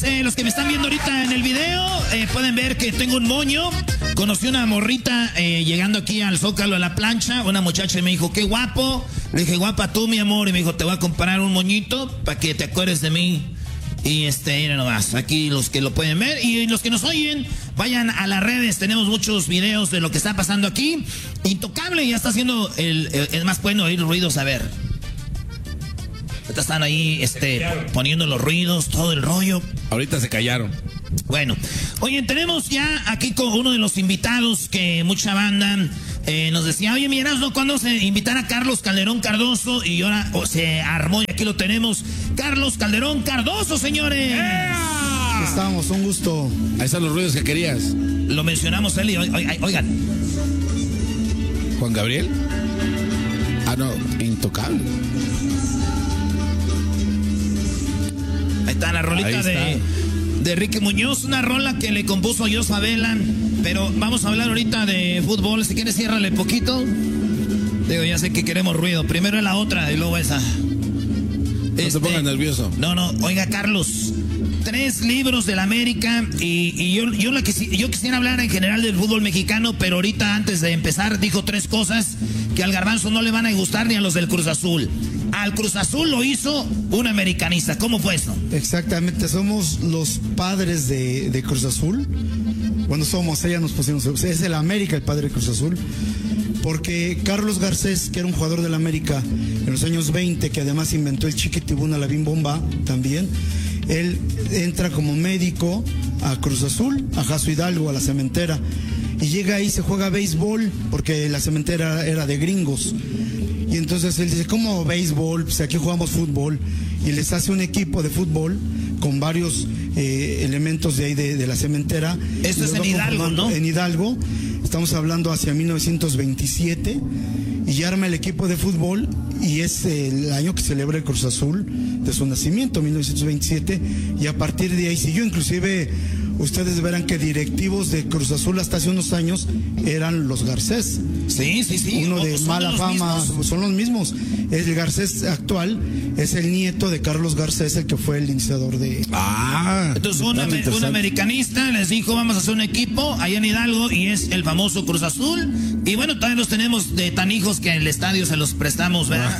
Pues los que me están viendo ahorita en el video pueden ver que tengo un moño. Conocí una morrita llegando aquí al Zócalo a la plancha. Una muchacha me dijo, qué guapo. Le dije, guapa tú, mi amor. Y me dijo, te voy a comprar un moñito para que te acuerdes de mí. Y mira nomás, aquí los que lo pueden ver. Y los que nos oyen, vayan a las redes. Tenemos muchos videos de lo que está pasando aquí. Intocable ya está haciendo es más bueno oír ruidos, a ver. Ahorita están ahí poniendo los ruidos, todo el rollo. Ahorita se callaron. Bueno, oye, tenemos ya aquí con uno de los invitados que mucha banda nos decía, oye, mi Erasmo, ¿cuándo se invitará a Carlos Calderón Cardoso? Y ahora se armó y aquí lo tenemos. Carlos Calderón Cardoso, señores. Aquí estamos, un gusto. Ahí están los ruidos que querías. Lo mencionamos él y oigan. ¿Juan Gabriel? Ah, no, Intocable. Ahí está la rolita de Ricky Muñoz, una rola que le compuso Jos Favela. Pero vamos a hablar ahorita de fútbol. Si quieres, ciérrale poquito. Digo, ya sé que queremos ruido. Primero es la otra y luego esa. No te pongas nervioso. No, oiga, Carlos. 3 libros de la América y yo quisiera hablar en general del fútbol mexicano, pero ahorita antes de empezar dijo 3 cosas que al Garbanzo no le van a gustar ni a los del Cruz Azul. Al Cruz Azul lo hizo un americanista. ¿Cómo fue eso? Exactamente, somos los padres de Cruz Azul. Cuando somos, ella nos pusimos, es el América el padre de Cruz Azul. Porque Carlos Garcés, que era un jugador del América en los años 20, que además inventó el Chiquitibuna, la Bim Bomba también, él entra como médico a Cruz Azul, a Jaso Hidalgo, a la cementera, y llega ahí, se juega béisbol, porque la cementera era de gringos. Y entonces él dice, ¿cómo béisbol? Pues aquí jugamos fútbol. Y les hace un equipo de fútbol con varios elementos de ahí de la cementera. Esto es en Hidalgo, ¿no? En Hidalgo. Estamos hablando hacia 1927. Y arma el equipo de fútbol. Y es el año que celebra el Cruz Azul de su nacimiento, 1927. Y a partir de ahí siguió. Inclusive ustedes verán que directivos de Cruz Azul hasta hace unos años eran los Garcés. Sí. Uno de mala fama, mismos. Son los mismos. El Garcés actual es el nieto de Carlos Garcés, el que fue el iniciador de... Entonces un americanista les dijo, vamos a hacer un equipo allá en Hidalgo, y es el famoso Cruz Azul. Y bueno, también los tenemos de tan hijos que en el estadio se los prestamos, ¿verdad?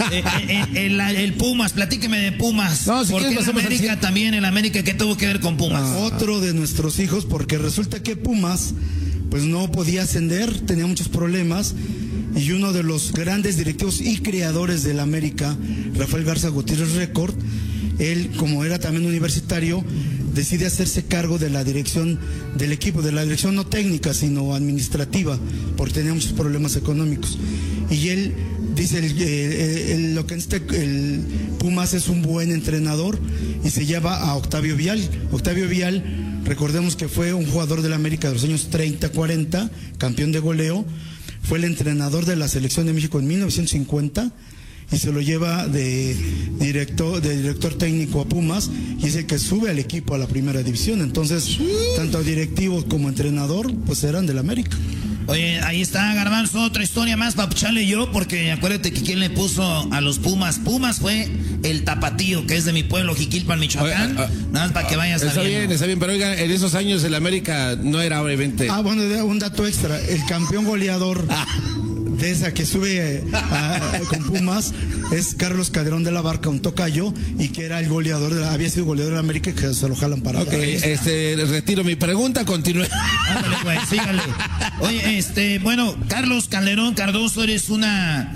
El Pumas, platíqueme de Pumas. No, si porque en América también, el América, ¿qué tuvo que ver con Pumas? Otro de nuestros hijos, porque resulta que Pumas pues no podía ascender, tenía muchos problemas, y uno de los grandes directivos y creadores del América, Rafael Garza Gutiérrez Record, él, como era también universitario, decide hacerse cargo de la dirección del equipo, de la dirección no técnica, sino administrativa, porque tenía muchos problemas económicos. Y él dice, lo que el Pumas es un buen entrenador, y se llama a Octavio Vial. Octavio Vial, recordemos que fue un jugador del América de los años 30-40, campeón de goleo, fue el entrenador de la selección de México en 1950, y se lo lleva de director técnico a Pumas, y es el que sube al equipo a la primera división. Entonces, tanto directivo como entrenador, pues eran del América. Oye, ahí está, Garbanzo, otra historia más para echarle yo, porque acuérdate que quien le puso a los Pumas. Pumas fue el Tapatío, que es de mi pueblo, Jiquilpan, Michoacán. Nada más para que vayas sabiendo. Está bien, pero oigan, en esos años el América no era obviamente... Bueno, un dato extra, el campeón goleador de esa que sube con Pumas es Carlos Calderón de la Barca, un tocayo, y que era el goleador, había sido goleador de América, y que se lo jalan para acá. Retiro mi pregunta, continúe. Ándale, güey, sígale. Oye, bueno, Carlos Calderón Cardoso, eres una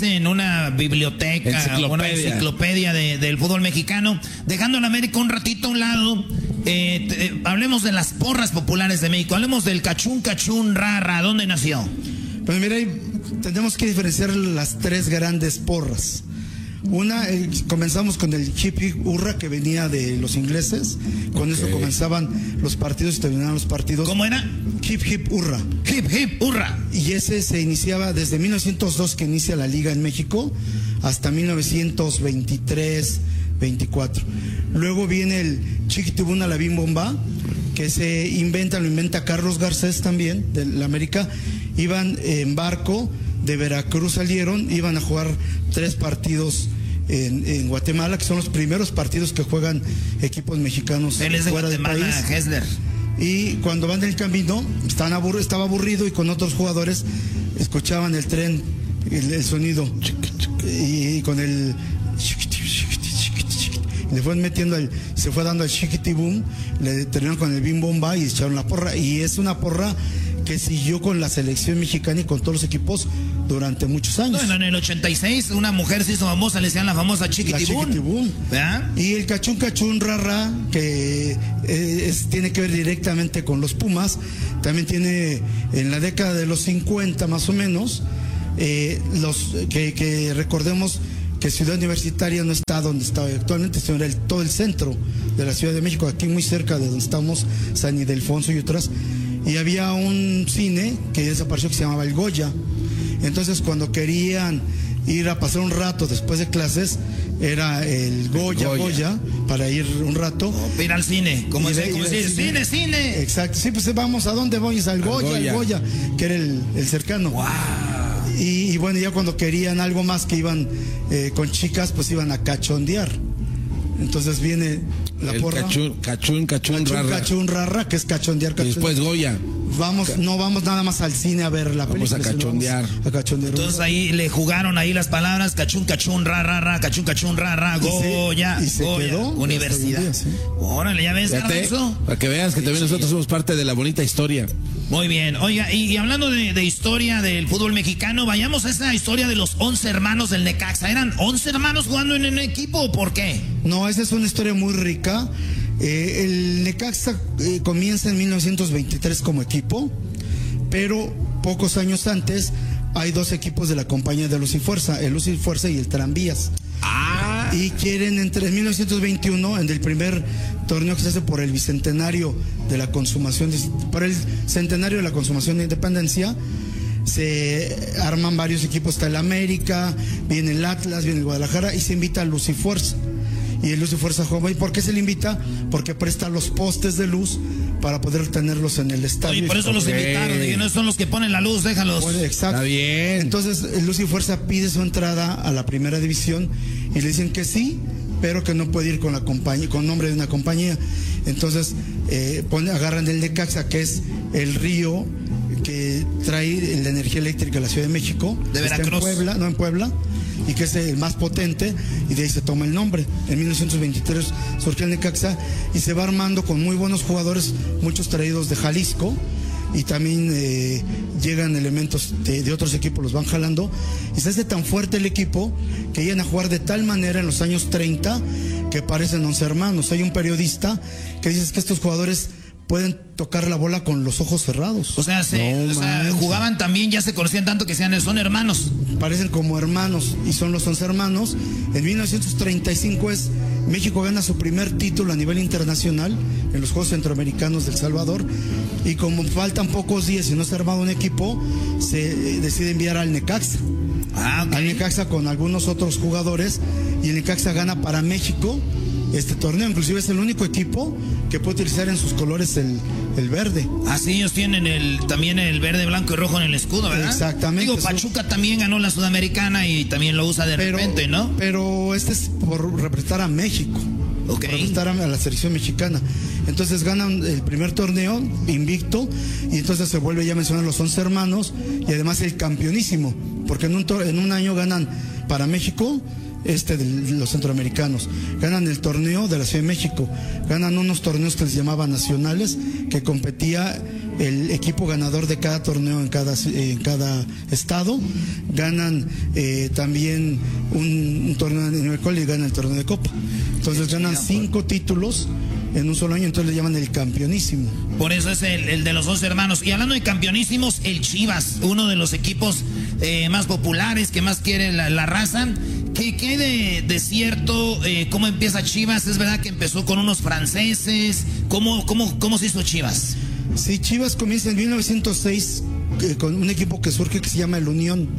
biblioteca, una enciclopedia del fútbol mexicano. Dejando el América un ratito a un lado, hablemos de las porras populares de México, hablemos del cachún, rara, ¿dónde nació? Pues mira, tenemos que diferenciar las 3 grandes porras. Una, comenzamos con el hip hip hurra, que venía de los ingleses. Con eso comenzaban los partidos y terminaban los partidos. ¿Cómo era? Hip hip hurra. Hip hip hurra. Y ese se iniciaba desde 1902, que inicia la liga en México, hasta 1923, 24. Luego viene el Chiquitibuna, la Bim Bomba, que lo inventa Carlos Garcés también, de la América. Iban en barco, de Veracruz salieron, iban a jugar 3 partidos en Guatemala, que son los primeros partidos que juegan equipos mexicanos Él es de fuera Guatemala, del país. Hessler. Y cuando van del camino, estaba aburrido y con otros jugadores escuchaban el tren, el sonido, y con el... le fueron metiendo se fue dando el chiquitibum, le terminaron con el bim bomba y echaron la porra, y es una porra que siguió con la selección mexicana y con todos los equipos durante muchos años. Bueno, en el 86 una mujer se hizo famosa, le decían la famosa Chiquitibum. ¿Verdad? Y el cachún cachún rara, que tiene que ver directamente con los Pumas, también tiene en la década de los 50 más o menos, que recordemos que Ciudad Universitaria no está donde está actualmente, sino era todo el centro de la Ciudad de México, aquí muy cerca de donde estamos, San Ildefonso y otras. Y había un cine que desapareció que se llamaba El Goya. Entonces, cuando querían ir a pasar un rato después de clases, era el Goya, para ir un rato. Para ir al cine, como decir, cine. Exacto, sí, pues vamos, ¿a dónde voy? Al Goya, que era el cercano. Wow. Y bueno, ya cuando querían algo más, que iban con chicas, pues iban a cachondear. Entonces viene la porra. Cachún rara, que es cachondear. Y después Goya. No vamos nada más al cine a ver la película. Vamos a cachondear. Entonces ahí le jugaron ahí las palabras cachún, rara, Goya. Y se quedó. Universidad. ¿Sí? Órale, ¿ya ves, Carlos? Para que veas que también nosotros somos parte de la bonita historia. Muy bien. Oiga, y hablando de historia del fútbol mexicano, vayamos a esa historia de los 11 hermanos del Necaxa. ¿Eran 11 hermanos jugando en el equipo o por qué? No, esa es una historia muy rica. El Necaxa comienza en 1923 como equipo, pero pocos años antes hay dos equipos de la compañía de Luz y Fuerza, el Luz y Fuerza y el Tranvías. Y quieren en 1921, en el primer torneo que se hace por el bicentenario de la consumación, por el centenario de la consumación de independencia, se arman varios equipos, está el América, viene el Atlas, viene el Guadalajara, y se invita a Luz y Fuerza. Y el Luz y Fuerza Joven, ¿y por qué se le invita? Porque presta los postes de luz para poder tenerlos en el estadio. Y por eso los invitaron, y no son los que ponen la luz, déjalos. Bueno, exacto. Está bien. Entonces, el Luz y Fuerza pide su entrada a la primera división y le dicen que sí, pero que no puede ir con la compañía, con nombre de una compañía. Entonces, agarran el Necaxa, que es el río que trae la energía eléctrica a la Ciudad de México. De Veracruz. En Puebla, y que es el más potente, y de ahí se toma el nombre. En 1923 surge el Necaxa y se va armando con muy buenos jugadores, muchos traídos de Jalisco, y también llegan elementos de otros equipos, los van jalando, y se hace tan fuerte el equipo que llegan a jugar de tal manera en los años 30 que parecen 11 hermanos. Hay un periodista que dice que estos jugadores pueden tocar la bola con los ojos cerrados. O sea, jugaban también, ya se conocían tanto que son hermanos. Parecen como hermanos, y son los 11 hermanos. En 1935 México gana su primer título a nivel internacional en los Juegos Centroamericanos del Salvador, y como faltan pocos días y no se ha armado un equipo, se decide enviar al Necaxa. Okay. Al Necaxa con algunos otros jugadores, y el Necaxa gana para México este torneo. Inclusive es el único equipo que puede utilizar en sus colores el verde. Así ellos tienen también el verde, blanco y rojo en el escudo, ¿verdad? Exactamente. Digo, Pachuca también ganó la Sudamericana y también lo usa de repente, ¿no? Pero este es por representar a México. Ok. Representar a la selección mexicana. Entonces ganan el primer torneo invicto, y entonces se vuelve ya a mencionar los 11 hermanos, y además el campeonísimo, porque en un año ganan para México de los centroamericanos, ganan el torneo de la Ciudad de México, ganan unos torneos que les llamaban nacionales, que competía el equipo ganador de cada torneo en cada estado, ganan también un torneo de nivel y ganan el torneo de Copa. Entonces ganan 5 títulos en un solo año, entonces le llaman el campeonísimo. Por eso es el de los 11 hermanos. Y hablando de campeonísimos, el Chivas, uno de los equipos más populares, que más quiere la raza. ¿Qué de cierto? ¿Cómo empieza Chivas? ¿Es verdad que empezó con unos franceses? ¿Cómo se hizo Chivas? Sí, Chivas comienza en 1906 con un equipo que surge que se llama el Unión,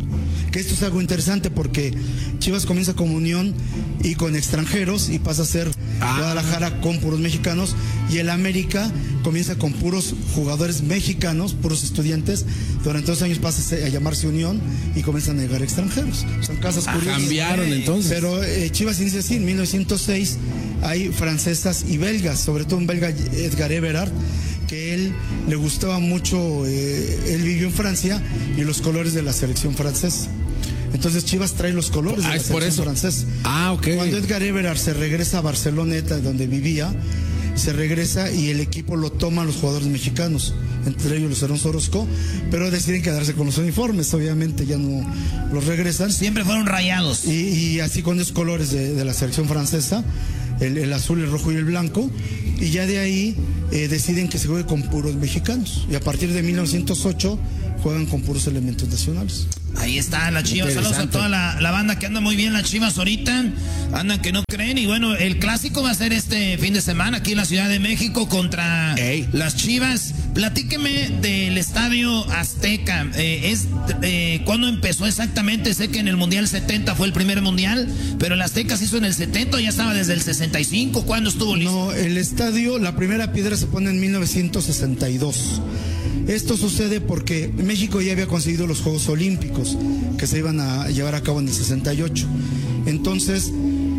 que esto es algo interesante porque Chivas comienza como unión y con extranjeros y pasa a ser Guadalajara con puros mexicanos, y el América comienza con puros jugadores mexicanos, puros estudiantes. Durante 2 años pasa a llamarse Unión y comienzan a llegar extranjeros. Son casas curiosas. Cambiaron entonces. Pero Chivas inicia así, en 1906 hay francesas y belgas, sobre todo un belga, Edgar Everard, que él le gustaba mucho, él vivió en Francia y los colores de la selección francesa. Entonces Chivas trae los colores de la selección francesa. Ok. Cuando Edgar Everard se regresa a Barceloneta, donde vivía, se regresa y el equipo lo toman los jugadores mexicanos, entre ellos los Alonso Orozco, pero deciden quedarse con los uniformes, obviamente ya no los regresan. Siempre fueron rayados. Y así con los colores de la selección francesa, el azul, el rojo y el blanco, y ya de ahí deciden que se juegue con puros mexicanos, y a partir de 1908 juegan con puros elementos nacionales. Ahí está la Chivas. Saludos a toda la banda que anda muy bien, las Chivas ahorita. Andan que no creen. Y bueno, el clásico va a ser este fin de semana aquí en la Ciudad de México contra las Chivas. Platíqueme del Estadio Azteca. ¿Cuándo empezó exactamente? Sé que en el Mundial 70 fue el primer Mundial, pero el Azteca se hizo en el 70 o ya estaba desde el 65. ¿Cuándo estuvo listo? No, el estadio, la primera piedra se pone en 1962. Esto sucede porque México ya había conseguido los Juegos Olímpicos que se iban a llevar a cabo en el 68. Entonces,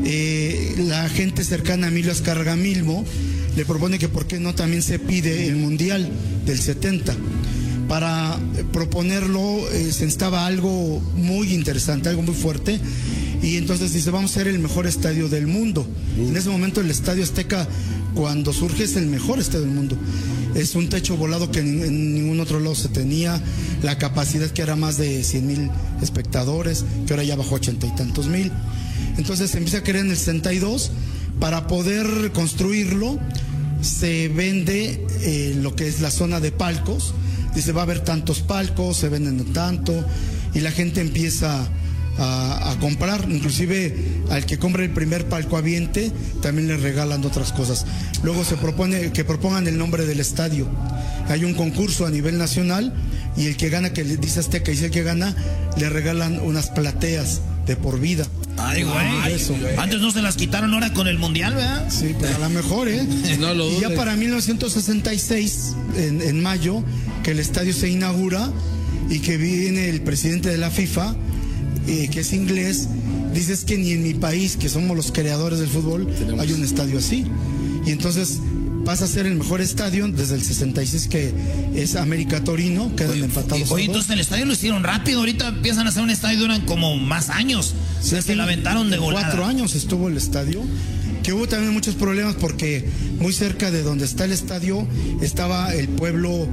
la gente cercana a Emilio Azcárraga Milmo le propone que por qué no también se pide el Mundial del 70. Para proponerlo se instaba algo muy interesante, algo muy fuerte, y entonces dice, vamos a ser el mejor estadio del mundo. En ese momento el Estadio Azteca, cuando surge, es el mejor estadio del mundo. Es un techo volado que en ningún otro lado se tenía, la capacidad que era más de 100,000 espectadores, que ahora ya bajó 80 y tantos mil. Entonces se empieza a crear en el 62. Para poder construirlo se vende lo que es la zona de palcos. Dice, va a haber tantos palcos, se venden tanto, y la gente empieza a comprar. Inclusive al que compre el primer palco aviente también le regalan otras cosas. Luego se propone que propongan el nombre del estadio. Hay un concurso a nivel nacional y el que gana, que le dice Azteca, y si el que gana, le regalan unas plateas de por vida. Ay, güey. Eso. Antes no se las quitaron, ahora con el Mundial, ¿verdad? Sí, pero a lo mejor, No lo y ya dudes. para 1966, en mayo, que el estadio se inaugura y que viene el presidente de la FIFA, que es inglés, dices que ni en mi país, que somos los creadores del fútbol, hay un estadio así. Y entonces pasa a ser el mejor estadio desde el 66, que es América Torino, quedan empatados. Oye, entonces el estadio lo hicieron rápido, ahorita empiezan a hacer un estadio, duran como más años. Se la aventaron de volada. 4 años estuvo el estadio, que hubo también muchos problemas porque muy cerca de donde está el estadio estaba el pueblo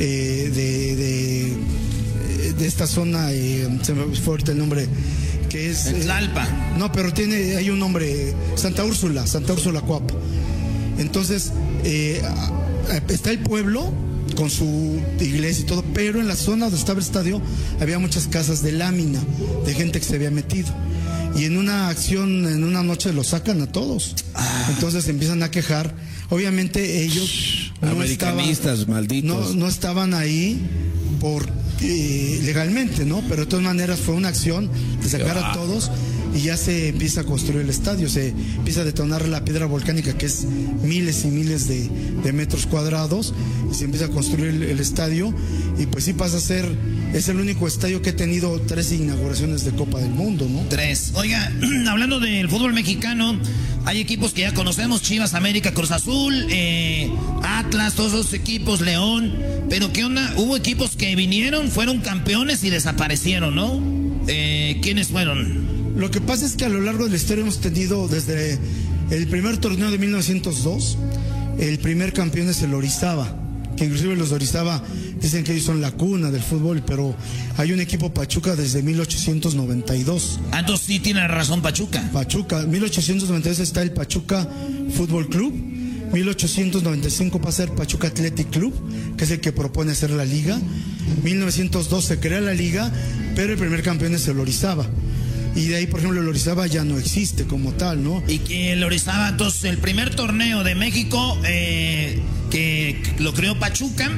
de esta zona, se me fue ahorita el nombre, que es Tlalpa. No, pero hay un nombre, Santa Úrsula Coapa. Entonces está el pueblo con su iglesia y todo, pero en la zona donde estaba el estadio había muchas casas de lámina de gente que se había metido, y en una acción, en una noche los sacan a todos. Entonces se empiezan a quejar. Obviamente ellos americanistas, malditos. no estaban ahí por legalmente, ¿no? Pero de todas maneras fue una acción de sacar a todos, y ya se empieza a construir el estadio, se empieza a detonar la piedra volcánica, que es miles y miles de metros cuadrados, y se empieza a construir el estadio, y pues sí pasa a ser, es el único estadio que ha tenido 3 inauguraciones de Copa del Mundo, ¿no? 3. Oiga, hablando del fútbol mexicano, hay equipos que ya conocemos: Chivas, América, Cruz Azul, Atlas, todos esos equipos, León. Pero ¿qué onda? Hubo equipos que vinieron, fueron campeones y desaparecieron, ¿no? ¿Quiénes fueron? Lo que pasa es que a lo largo de la historia hemos tenido, desde el primer torneo de 1902, el primer campeón es el Orizaba, que inclusive los de Orizaba dicen que ellos son la cuna del fútbol, pero hay un equipo Pachuca desde 1892. Entonces sí tiene razón Pachuca. 1892 está el Pachuca Fútbol Club, 1895 va a ser Pachuca Athletic Club, que es el que propone hacer la liga. 1902 se crea la liga, pero el primer campeón es el Orizaba. Y de ahí, por ejemplo, el Orizaba ya no existe como tal, ¿no? Y que el Orizaba, entonces, el primer torneo de México que lo creó Pachuca,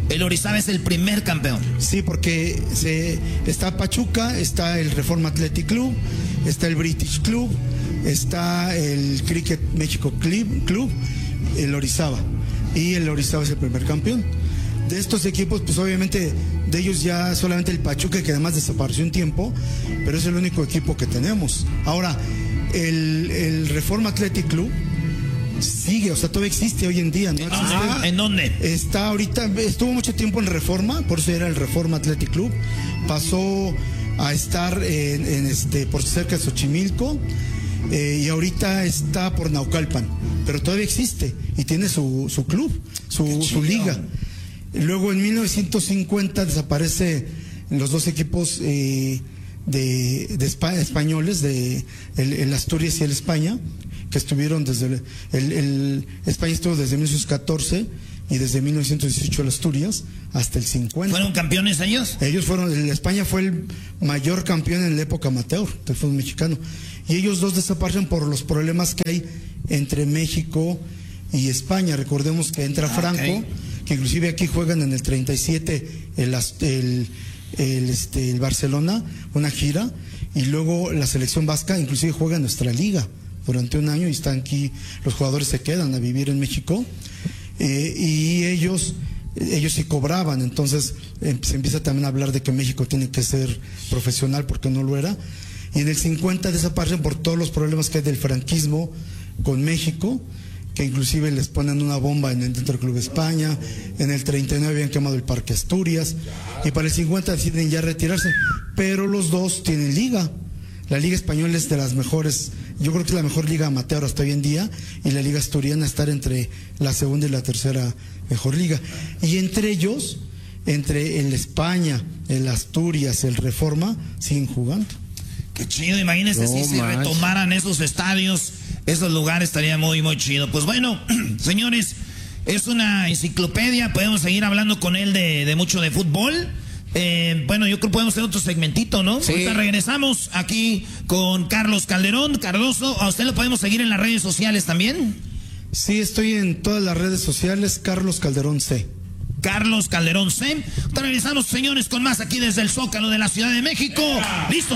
el Orizaba es el primer campeón. Sí, porque está Pachuca, está el Reforma Athletic Club, está el British Club, está el Cricket México Club, el Orizaba. Y el Orizaba es el primer campeón. De estos equipos, pues obviamente de ellos ya solamente el Pachuca, que además desapareció un tiempo, pero es el único equipo que tenemos. Ahora, el Reforma Athletic Club sigue, o sea, todavía existe hoy en día, ¿no? ¿En dónde? Está ahorita, estuvo mucho tiempo en Reforma, por eso era el Reforma Athletic Club. Pasó a estar por cerca de Xochimilco, y ahorita está por Naucalpan, pero todavía existe y tiene su club, su liga. Luego en 1950 desaparece los dos equipos de españoles, el Asturias y el España, que estuvieron desde el España estuvo desde 1914 y desde 1918 el Asturias hasta el 50. ¿Fueron campeones ellos? Ellos fueron, el España fue el mayor campeón en la época amateur del fútbol mexicano. Y ellos dos desaparecen por los problemas que hay entre México y España. Recordemos que entra Franco, que inclusive aquí juegan en el 37 el Barcelona, una gira, y luego la selección vasca inclusive juega en nuestra liga durante un año y están aquí, los jugadores se quedan a vivir en México, y ellos sí cobraban. Entonces se empieza también a hablar de que México tiene que ser profesional porque no lo era, y en el 50 desaparecen por todos los problemas que hay del franquismo con México, que inclusive les ponen una bomba dentro del Club España. En el 39 habían quemado el Parque Asturias, y para el 50 deciden ya retirarse, pero los dos tienen liga. La Liga Española es de las mejores, yo creo que es la mejor liga amateur hasta hoy en día, y la Liga Asturiana estar entre la segunda y la tercera mejor liga. Y entre ellos, entre el España, el Asturias, el Reforma, siguen jugando. Qué chido, imagínense si se retomaran esos estadios, esos lugares, estaría muy, muy chido. Pues bueno, señores, es una enciclopedia, podemos seguir hablando con él de mucho de fútbol. Bueno, yo creo que podemos hacer otro segmentito, ¿no? Sí. Ahorita regresamos aquí con Carlos Calderón. Cardoso, ¿a usted lo podemos seguir en las redes sociales también? Sí, estoy en todas las redes sociales, Carlos Calderón C. Carlos Calderón C. Regresamos, señores, con más aquí desde el Zócalo de la Ciudad de México. ¡Listos!